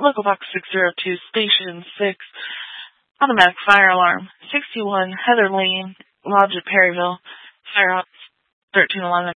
Local Box 602, Station 6, automatic fire alarm, 61 Heather Lane, Lodge at Perryville, fire ops 1311.